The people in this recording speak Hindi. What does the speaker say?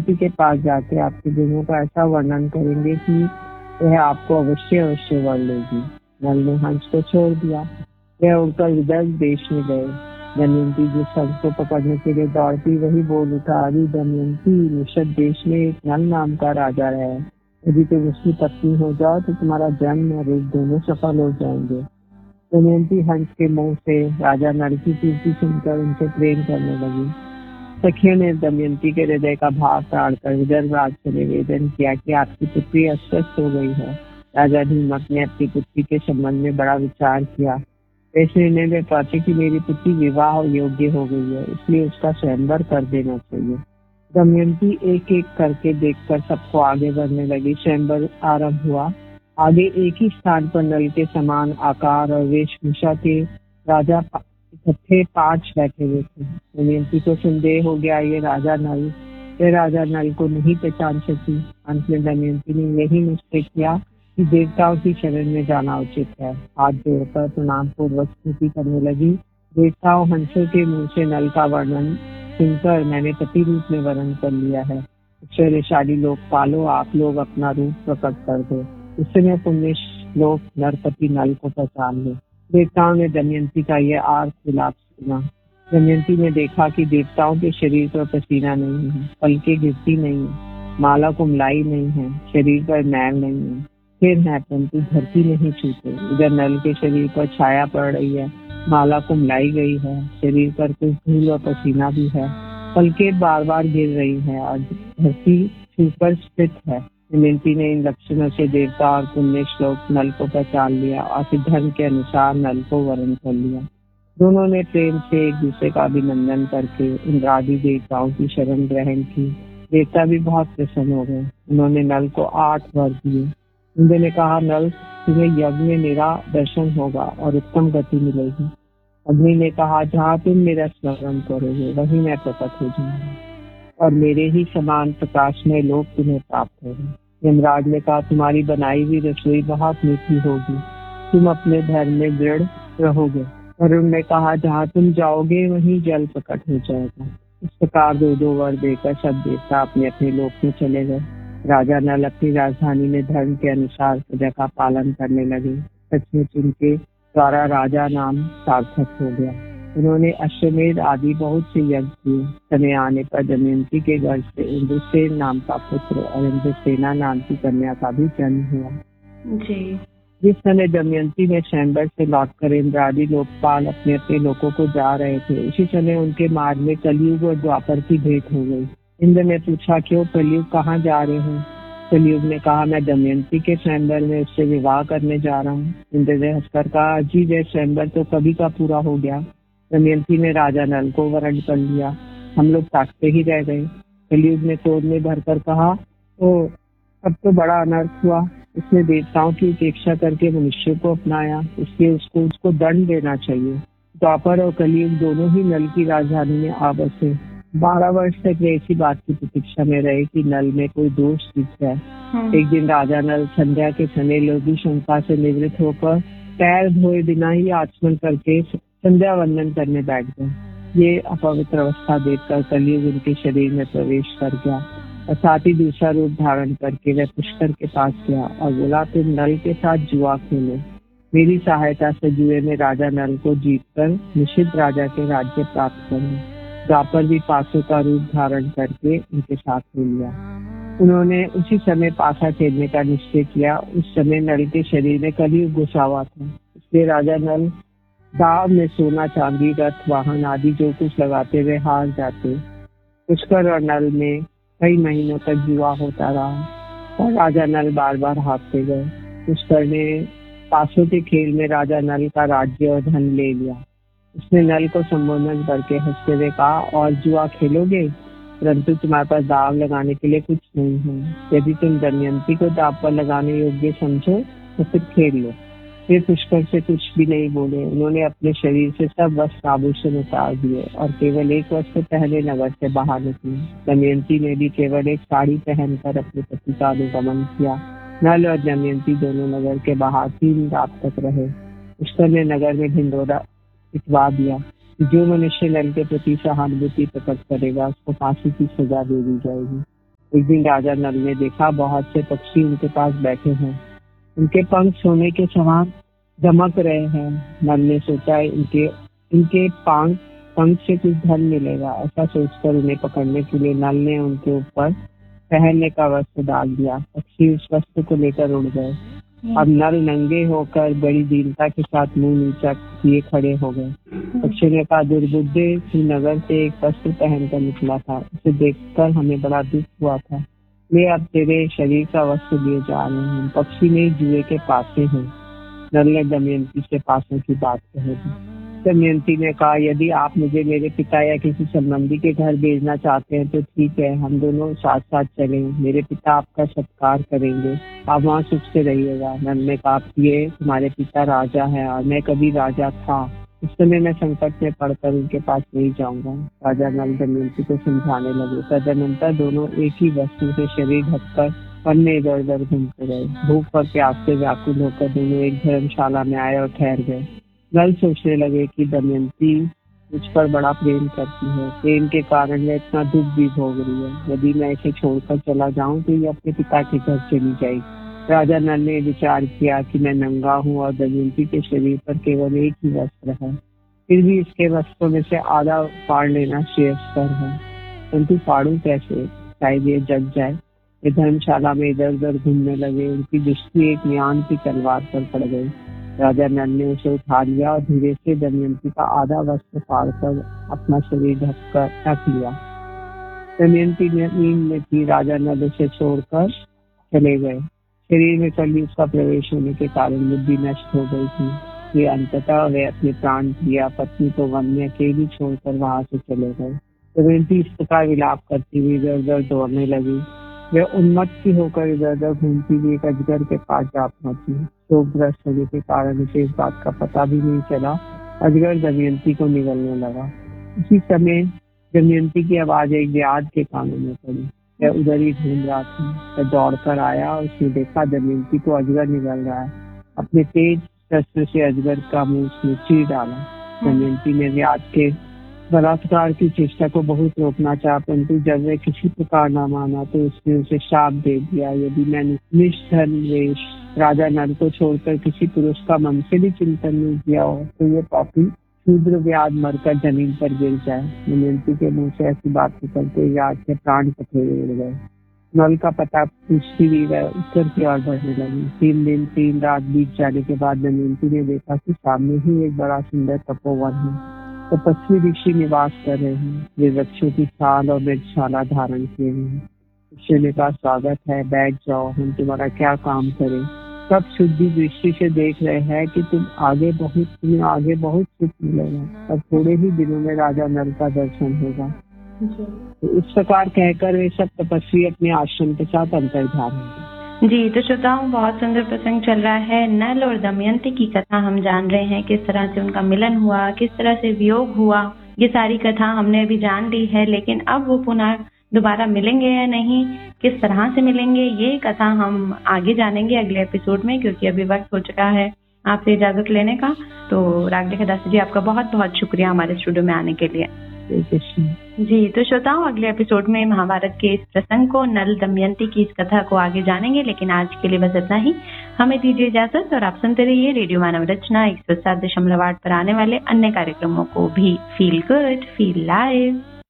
दमयंती के पास जाके आपके गुणों का ऐसा वर्णन करेंगे कि वह आपको अवश्य अवश्य वर लेगी। नल ने हंस को छोड़ दिया। वह उड़कर विदर्भ देश में गए। दमयंती जिस हंस को पकड़ने के लिए दौड़ती वही बोल उठा, अरे दमयंती, निषद देश में एक नल नाम का राजा है। यदि तुम उसकी पत्नी हो जाओ तो तुम्हारा जन्म और रूप दोनों सफल हो जाएंगे। दमयंती हंस के मुंह से राजा नल की कीर्ति सुनकर उनसे प्रेम करने लगी। सखियों ने दमयंती के हृदय का भाव ताड़कर विदर्भ राज से निवेदन किया कि आपकी पुत्री अस्वस्थ हो गई है। राजा धीमक ने अपनी पुत्री के संबंध में बड़ा विचार किया। इस निर्णय में पहुंचे कि मेरी पुत्री विवाह योग्य हो गई है, इसलिए उसका स्वयंवर कर देना चाहिए। दमयंती एक एक करके देखकर सबको आगे बढ़ने लगी। स्वयंवर आरंभ हुआ। आगे एक ही स्थान पर नल के समान आकार और वेशभूषा के राजा इकट्ठे 5 बैठे हुए थे। दमयंती को संदेह हो गया, ये राजा नल को नहीं पहचान सकी। अंत में दमयंती ने यही निश्चय किया कि देवताओं की शरण में जाना उचित है। हाथ जोड़कर प्रणाम पूर्वक स्तुति करने लगी। देवताओं, हंसों के मुंह से नल का वर्णन सुनकर मैंने पति रूप में वर्ण कर लिया है। ऐश्वर्यशाली लोकपालों, आप लोग अपना रूप प्रकट कर दो, इससे मैं पुण्य लोक नरपति नल को पहचान लूं। देवताओं ने दमयंती का यह आर्त विलाप सुना। दमयंती ने देखा कि देवताओं के शरीर पर पसीना नहीं है, पलकें गिरती नहीं है, माला कुमलाई नहीं है, शरीर पर मैल नहीं है, सिर है परंतु धरती नहीं छूते। इधर नल के शरीर पर छाया पड़ रही है, माला कुमलाई गई है, शरीर पर कुछ धूल और पसीना भी है, पलकें बार बार गिर रही है और धरती छूकर स्थित है। दमयंती ने इन लक्षणों से देवता और पुण्य श्लोक नल को पहचान लिया और फिर धर्म के अनुसार नल को वर्ण कर लिया। दोनों ने प्रेम से एक दूसरे का अभिनंदन करके इंद्रादि देवताओं की शरण ग्रहण की। देवता भी बहुत प्रसन्न हो गए। उन्होंने नल को 8 वर दिए। इंद्र ने कहा, नल, तुम्हें यज्ञ में मेरा दर्शन होगा और उत्तम गति मिलेगी। अग्नि ने कहा, जहाँ तुम मेरा स्मरण करोगे वहीं मैं प्रकट हो जाऊंगा और मेरे ही समान प्रकाशमय लोक तुम्हें प्राप्त होगा। यमराज ने कहा, तुम्हारी बनाई हुई रसोई बहुत मीठी होगी, तुम अपने धर्म में दृढ़ रहोगे। वरुण ने कहा, जहाँ तुम जाओगे वहीं जल प्रकट हो जाएगा। इस प्रकार 2-2 वर देकर सब देवता अपने अपने लोक में चले गए। राजा नल अपनी राजधानी में धर्म के अनुसार प्रजा का पालन करने लगे। सचमुच उनके द्वारा राजा नाम सार्थक हो गया। उन्होंने अश्वमेध आदि बहुत से यज्ञ किए। समय आने पर दमयंती के घर से इंद्रसेन नाम का पुत्र और इंद्रसेना नाम की कन्या का भी जन्म हुआ। जी। जिस समय दमयंती ने स्वयंवर से लौटकर इंद्रादि लोकपाल अपने अपने लोकों को जा रहे थे, उसी समय उनके मार्ग में कलयुग और द्वापर की भेंट हो गई। इंद्र ने पूछा, क्यों कलयुग, कहाँ जा रहे हो? कलयुग ने कहा, मैं दमयंती के स्वयंवर में उससे विवाह करने जा रहा हूँ। इंद्र ने हंसकर कहा, जी वह स्वयंवर तो कभी का पूरा हो गया। दमयंती ने राजा नल को वर्ण कर लिया, हम लोग ताकते ही रह गए। कलयुग ने क्रोध में भरकर कहा, ओ अब तो बड़ा अनर्थ हुआ। उसने देवताओं की उपेक्षा करके मनुष्य को अपनाया, इसलिए उसको दंड देना चाहिए। द्वापर और कलयुग दोनों ही नल की राजधानी में आ बसे। 12 वर्ष तक वे इसी बात की प्रतीक्षा में रहे कि नल में कोई दोष दिख जाए। एक दिन राजा नल संध्या के समय लोभी शंका से निवृत्त होकर पैर धोए बिना ही आचमन करके संध्या वंदन करने बैठ गए। ये अपवित्र अवस्था देखकर कलयुग उनके शरीर में प्रवेश कर गया और साथ ही दूसरा रूप धारण करके वह पुष्कर के पास गया और बोला, तुम नल के साथ जुआ खेलो। मेरी सहायता से जुए में राजा नल को जीतकर निषिद्ध राजा के राज्य प्राप्त करो। द्वापर भी पासों का रूप धारण करके उनके साथ ले लिया। उन्होंने उसी समय पासा खेलने का निश्चय किया। उस समय नल के शरीर में कलयुग घुसा हुआ था, इसलिए राजा नल दाव में सोना, चांदी, रथ, वाहन आदि जो कुछ लगाते हुए हार जाते। पुष्कर और नल में कई महीनों तक जुआ होता रहा और राजा नल बार बार हारते गए। पुष्कर ने पासों के खेल में राजा नल का राज्य और धन ले लिया। उसने नल को संबोधन करके हंसते हुए कहा, और जुआ खेलोगे, परंतु तुम्हारे पास दाव लगाने के लिए कुछ नहीं है। यदि तुम दमयंती को दाव पर लगाने योग्य समझो तो फिर खेल लो। वे पुष्कर से कुछ भी नहीं बोले। उन्होंने अपने शरीर से सब वस्त्र आभूषण उतार दिए और केवल एक वस्त्र पहने नगर से बाहर निकली। दमयंती ने भी केवल एक साड़ी पहनकर अपने पति का अनुगमन किया। नल और दमयंती दोनों नगर के बाहर 3 रात तक रहे। पुष्कर ने नगर में ढिंढोरा पिटवा दिया कि जो मनुष्य नल के प्रति सहानुभूति प्रकट करेगा उसको फांसी की सजा दे दी जाएगी। एक दिन राजा नल ने देखा बहुत से पक्षी उनके पास बैठे हैं, उनके पंख सोने के समान चमक रहे हैं। नल ने सोचा इनके इनके पंख से कुछ धन मिलेगा। ऐसा सोचकर उन्हें पकड़ने के लिए नल ने उनके ऊपर पहनने का वस्त्र डाल दिया। पक्षी उस वस्त्र को लेकर उड़ गए। अब नल नंगे होकर बड़ी दीनता के साथ मुंह नीचा किए खड़े हो गए। पक्षी ने कहा, दुर्बुद्धे तू नगर से एक वस्त्र पहनकर निकला था, उसे देखकर हमें बड़ा दुख हुआ था। ले अब तेरे शरीर का वस्त्र लिए जा रहे हैं। पक्षी ने जुए के पासे हैं। नल ने दमयंती से पासों की बात कह दी। दमयंती ने कहा, यदि आप मुझे मेरे पिता या किसी संबंधी के घर भेजना चाहते हैं तो ठीक है, हम दोनों साथ साथ चलें। मेरे पिता आपका सत्कार करेंगे, आप वहाँ सुख से रहिएगा। नल ने कहा, ये तुम्हारे पिता राजा है और मैं कभी राजा था, उस समय मैं संकट में पड़कर उनके पास नहीं जाऊंगा। राजा नल दमयंती को समझाने लगे। तदनंतर दोनों एक ही वस्त्र से शरीर ढककर वन में इधर उधर घूमते गए। भूख और प्यास से व्याकुल होकर दोनों एक धर्मशाला में आए और ठहर गए। नल सोचने लगे कि दमयंती मुझ पर बड़ा प्रेम करती है, प्रेम के कारण मैं इतना दुख भी भोग रही है। यदि मैं इसे छोड़कर चला जाऊं तो ये अपने पिता के घर चली जाएगी। राजा नल ने विचार किया कि मैं नंगा हूँ और दमयंती के शरीर पर केवल एक ही वस्त्र है, फिर भी इसके वस्त्रों में से आधा फाड़ लेना श्रेयस्कर है। परंतु फाड़ू कैसे, शायद ये जग जाए। ये धर्मशाला में इधर उधर घूमने लगे। उनकी दृष्टि एक म्यान की तलवार पर पड़ गई। राजा नल ने उसे उठा लिया और धीरे से दमयंती का आधा वस्त्र फाड़कर अपना शरीर ढक लिया। दमयंती नींद में थी। राजा नल उसे छोड़कर चले गए। शरीर में कलयुग का प्रवेश होने के कारण बुद्धि नष्ट हो गई थी। ये अंततः वे अपने प्राण प्रिया पत्नी को वन में अकेली छोड़कर वहां से चले गए। दमयंती इस प्रकार विलाप करती हुई इधर उधर दौड़ने लगी। वे उन्मत्त होकर इधर उधर घूमती हुई एक अजगर के पास जा पहुंची। शोकग्रस्त होने के कारण उसे इस बात का पता भी नहीं चला। अजगर दमयंती को निगलने लगा। उसी समय दमयंती की आवाज एक व्याध के कानों में पड़ी। वह उधर ही घूम रहा था। वह दौड़कर आया। उसने देखा दमयंती को अजगर निगल रहा है। अपने तेज शस्त्र से अजगर का मुंह उसने चीर डाला। दमयंती ने व्याध के बलात्कार की चेष्टा को बहुत रोकना चाहा, परंतु जब वह किसी प्रकार न माना तो उसने उसे शाप दे दिया, यदि मैं निष्धन वेश राजा नल को छोड़कर किसी पुरुष का मन से भी चिंतन नहीं किया हो तो ये पापी शूद्र व्याध मरकर जमीन पर गिर जाए। दमयंती के मुंह से ऐसी बात निकलते व्याध के प्राण कठोर उड़ गए। नल का पता पूछती हुई वह उत्तर की ओर बढ़ने लगी। 3 दिन 3 रात बीत जाने के बाद दमयंती ने देखा कि सामने ही एक बड़ा सुंदर तपोवन है। तपस्वी ऋषि निवास कर रहे हैं। वे वृक्षों की छाल और मृगशाला धारण किए हुए हैं। ऋषि ने कहा, स्वागत है, बैठ जाओ, हम तुम्हारा क्या काम करें। सब शुद्धि दृष्टि से देख रहे हैं कि तुम्हें आगे बहुत सुख मिलेगा और थोड़े ही दिनों में राजा नल का दर्शन होगा। तो इस प्रकार कहकर वे सब तपस्वी अपने आश्रम के साथ अंतर्धान होंगे। जी, तो श्रोताओं, बहुत सुंदर प्रसंग चल रहा है। नल और दमयंती की कथा हम जान रहे हैं, किस तरह से उनका मिलन हुआ, किस तरह से वियोग हुआ, ये सारी कथा हमने अभी जान ली है। लेकिन अब वो पुनः दोबारा मिलेंगे या नहीं, किस तरह से मिलेंगे, ये कथा हम आगे जानेंगे अगले एपिसोड में, क्योंकि अभी वक्त हो चुका है आपसे इजाजत लेने का। तो रागदेवी दासी जी, आपका बहुत बहुत शुक्रिया हमारे स्टूडियो में आने के लिए। जी, तो श्रोताओं, अगले एपिसोड में महाभारत के इस प्रसंग को, नल दमयंती की इस कथा को आगे जानेंगे। लेकिन आज के लिए बस इतना ही। हमें दीजिए इजाजत और आप सुनते रहिए रेडियो मानव रचना 107.8 पर आने वाले अन्य कार्यक्रमों को भी। Feel good, feel live.